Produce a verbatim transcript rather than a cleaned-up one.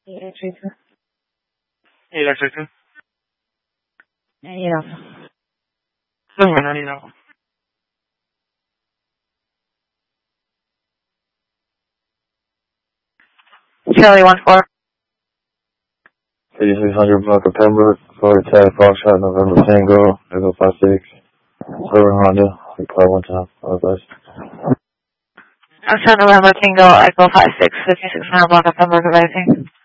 eight eight three two. eight eight three two. eight Alpha. Seven nine Alpha. Charlie one four. eighty-six hundred Blanca Pembroke, Florida Tag, Foxtrot, November Tango, Echo five six, Silver Honda, car one time, otherwise. I'm November Tango, Echo five six, fifty-six hundred Blanca Pembroke, everything.